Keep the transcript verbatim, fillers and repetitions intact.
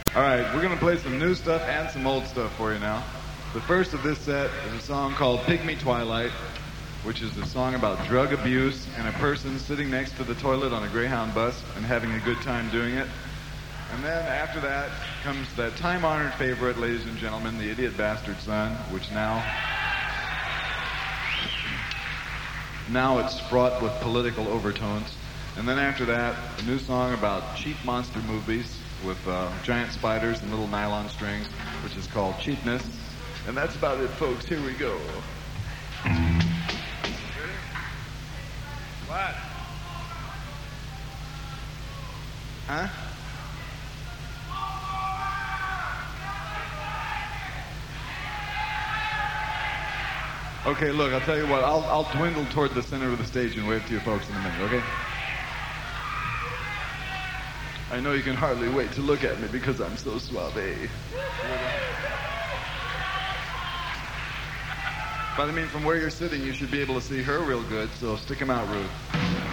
All right, we're going to play some new stuff and some old stuff for you now. The first of this set is a song called Pygmy Twilight, which is a song about drug abuse and a person sitting next to the toilet on a Greyhound bus and having a good time doing it. And then after that comes that time-honored favorite, ladies and gentlemen, The Idiot Bastard Son, which now... now it's fraught with political overtones. And then after that, a new song about cheap monster movies with uh, giant spiders and little nylon strings, which is called Cheapness. And that's about it, folks. Here we go. What? Huh? Okay, look, I'll tell you what. I'll, I'll dwindle toward the center of the stage and wave to you folks in a minute, okay? I know you can hardly wait to look at me because I'm so suave. But I mean, from where you're sitting, you should be able to see her real good, so stick 'em out, Ruth.